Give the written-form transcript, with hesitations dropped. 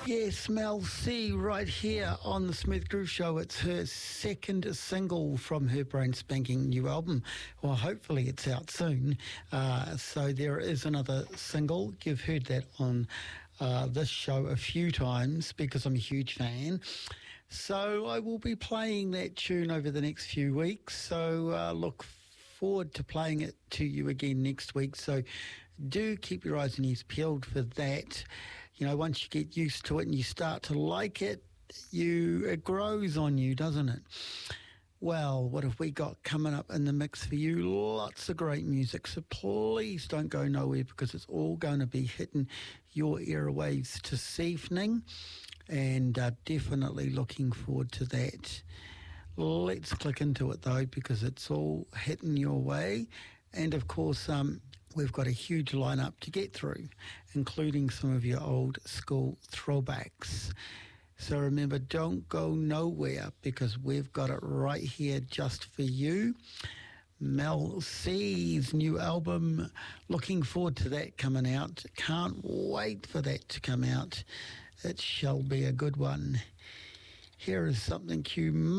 Yes, Mel C right here on the Smooth Groove Show. It's her second single from her brand spanking new album. Well, hopefully it's out soon. So there is another single. You've heard that on this show a few times because I'm a huge fan. So I will be playing that tune over the next few weeks. So look forward to playing it to you again next week. So do keep your eyes and ears peeled for that. You know, once you get used to it and you start to like it, it grows on you, doesn't it? Well, what have we got coming up in the mix for you? Lots of great music, so please don't go nowhere because it's all going to be hitting your airwaves this evening, and definitely looking forward to that. Let's click into it, though, because it's all hitting your way. And, of course, we've got a huge lineup to get through, including some of your old school throwbacks. So remember, don't go nowhere because we've got it right here just for you. Mel C's new album, looking forward to that coming out. Can't wait for that to come out. It shall be a good one. Here is something you